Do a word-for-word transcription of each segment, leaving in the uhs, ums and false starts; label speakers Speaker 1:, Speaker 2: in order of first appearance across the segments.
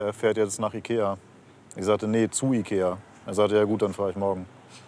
Speaker 1: Er fährt jetzt nach Ikea. Ich sagte, nee, zu Ikea. Er sagte, ja gut, dann fahre ich morgen.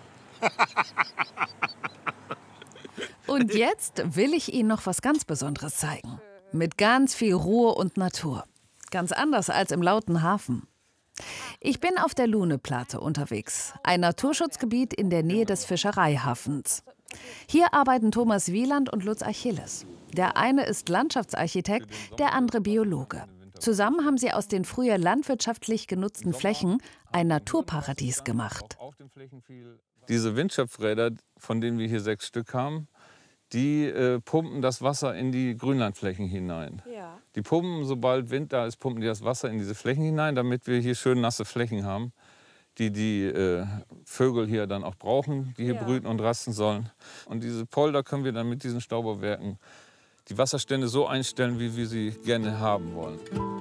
Speaker 2: Und jetzt will ich Ihnen noch was ganz Besonderes zeigen. Mit ganz viel Ruhe und Natur. Ganz anders als im lauten Hafen. Ich bin auf der Luneplate unterwegs, ein Naturschutzgebiet in der Nähe des Fischereihafens. Hier arbeiten Thomas Wieland und Lutz Achilles. Der eine ist Landschaftsarchitekt, der andere Biologe. Zusammen haben sie aus den früher landwirtschaftlich genutzten Flächen ein Naturparadies gemacht.
Speaker 3: Diese Windschöpfräder, von denen wir hier sechs Stück haben, die äh, pumpen das Wasser in die Grünlandflächen hinein. Ja. Die pumpen, sobald Wind da ist, pumpen die das Wasser in diese Flächen hinein, damit wir hier schön nasse Flächen haben, die die äh, Vögel hier dann auch brauchen, die hier ja. brüten und rasten sollen. Und diese Polder können wir dann mit diesen Stauberwerken die Wasserstände so einstellen, wie wir sie gerne haben wollen.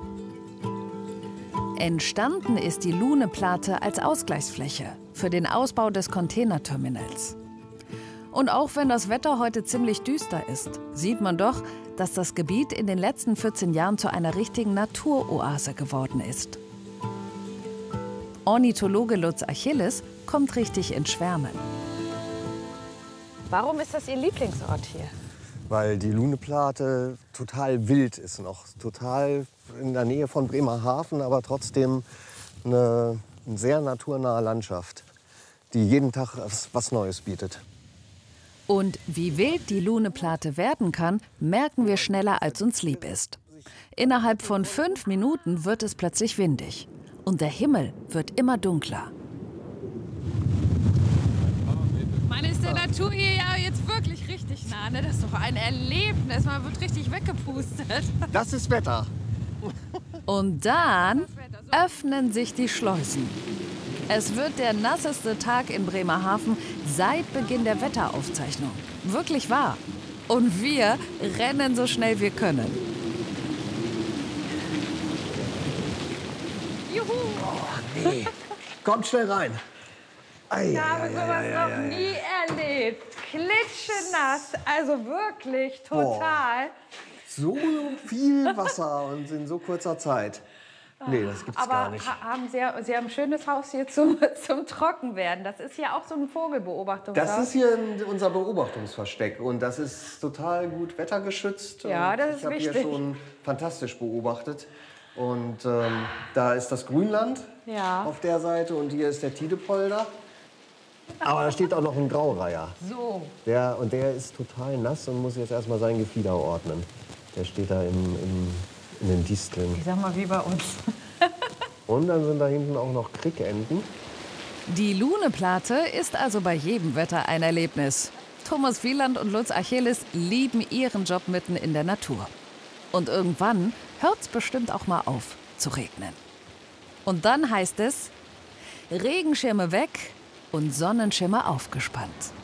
Speaker 2: Entstanden ist die Luneplate als Ausgleichsfläche für den Ausbau des Containerterminals. Und auch wenn das Wetter heute ziemlich düster ist, sieht man doch, dass das Gebiet in den letzten vierzehn Jahren zu einer richtigen Naturoase geworden ist. Ornithologe Lutz Achilles kommt richtig ins Schwärmen.
Speaker 4: Warum ist das Ihr Lieblingsort hier?
Speaker 5: Weil die Luneplate total wild ist, noch total in der Nähe von Bremerhaven, aber trotzdem eine, eine sehr naturnahe Landschaft, die jeden Tag was Neues bietet.
Speaker 2: Und wie wild die Luneplate werden kann, merken wir schneller, als uns lieb ist. Innerhalb von fünf Minuten wird es plötzlich windig und der Himmel wird immer dunkler.
Speaker 6: Man ist der Natur hier ja jetzt wirklich richtig nah, ne? Das ist doch ein Erlebnis, man wird richtig weggepustet.
Speaker 5: Das ist Wetter.
Speaker 2: Und dann öffnen sich die Schleusen. Es wird der nasseste Tag in Bremerhaven seit Beginn der Wetteraufzeichnung. Wirklich wahr. Und wir rennen so schnell wir können.
Speaker 6: Juhu!
Speaker 5: Oh, nee. Kommt schnell rein. Ei,
Speaker 6: ich habe
Speaker 5: ei,
Speaker 6: sowas
Speaker 5: ei, ei,
Speaker 6: noch
Speaker 5: ei,
Speaker 6: nie erlebt. Klitschenass, also wirklich total.
Speaker 5: Boah. So viel Wasser und in so kurzer Zeit. Nee, das gibt's
Speaker 6: Aber
Speaker 5: gar nicht.
Speaker 6: Haben Sie, Sie haben ein schönes Haus hier zum, zum Trockenwerden. Das ist ja auch so ein Vogelbeobachtungshaus.
Speaker 5: Das ist hier unser Beobachtungsversteck und das ist total gut wettergeschützt.
Speaker 6: Ja, das ist
Speaker 5: ich habe
Speaker 6: wichtig.
Speaker 5: hier schon fantastisch beobachtet. Und ähm, da ist das Grünland
Speaker 6: ja.
Speaker 5: auf der Seite und hier ist der Tidepolder. Aber da steht auch noch ein Graureiher.
Speaker 6: So.
Speaker 5: Der, und der ist total nass und muss jetzt erstmal sein Gefieder ordnen. Der steht da im, im, in den Disteln.
Speaker 6: Ich sag mal, wie bei uns.
Speaker 5: Und dann sind da hinten auch noch Krickenten.
Speaker 2: Die Luneplate ist also bei jedem Wetter ein Erlebnis. Thomas Wieland und Lutz Achilles lieben ihren Job mitten in der Natur. Und irgendwann hört's bestimmt auch mal auf zu regnen. Und dann heißt es, Regenschirme weg und Sonnenschirme aufgespannt.